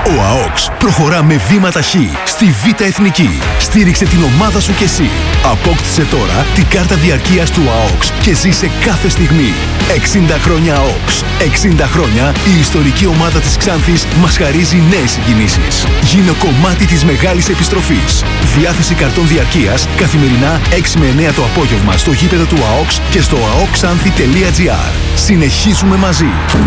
Ο ΑΟΚΣ προχωρά με βήμα ταχύ στη Β' Εθνική. Στήριξε την ομάδα σου κι εσύ. Απόκτησε τώρα την κάρτα διαρκείας του ΑΟΚΣ και ζήσε κάθε στιγμή. 60 χρόνια ΑΟΚΣ. 60 χρόνια η ιστορική ομάδα της Ξάνθης μας χαρίζει νέες συγκινήσεις. Γίνε κομμάτι της μεγάλης επιστροφής. Διάθεση καρτών διαρκείας καθημερινά 6 με 9 το απόγευμα στο γήπεδο του ΑΟΚΣ και στο aokxanthi.gr. Συνεχίζουμε μαζί.